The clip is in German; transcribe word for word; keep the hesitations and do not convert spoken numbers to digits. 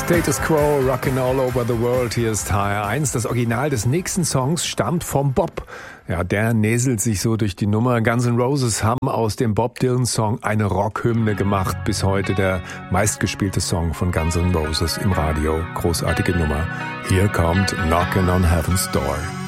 Status Quo, Rockin' All Over the World, hier ist H R eins. Das Original des nächsten Songs stammt vom Bob. Ja, der näselt sich so durch die Nummer. Guns N' Roses haben aus dem Bob Dylan-Song eine Rockhymne gemacht. Bis heute der meistgespielte Song von Guns N' Roses im Radio. Großartige Nummer. Hier kommt Knockin' on Heaven's Door.